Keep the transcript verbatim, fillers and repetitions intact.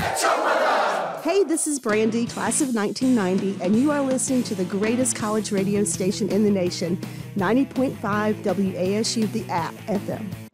Hey, this is Brandy, class of nineteen ninety, and you are listening to the greatest college radio station in the nation, ninety point five W A S U The App F M.